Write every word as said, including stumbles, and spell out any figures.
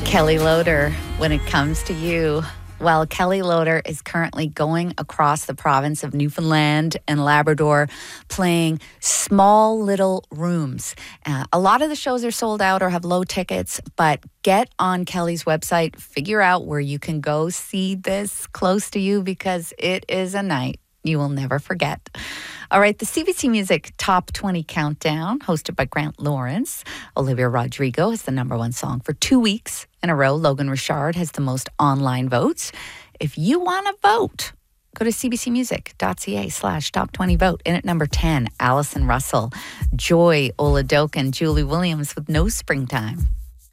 Kelly Loader, when it comes to you. Well, Kelly Loader is currently going across the province of Newfoundland and Labrador playing small little rooms. Uh, a lot of the shows are sold out or have low tickets, but get on Kelly's website, figure out where you can go see this close to you because it is a night you will never forget. All right, the C B C Music Top twenty Countdown, hosted by Grant Lawrence. Olivia Rodrigo has the number one song for two weeks in a row. Logan Richard has the most online votes. If you want to vote, go to cbcmusic.ca slash top 20 vote. In at number ten, Alison Russell, Joy Oladokan, Julie Williams with No Springtime.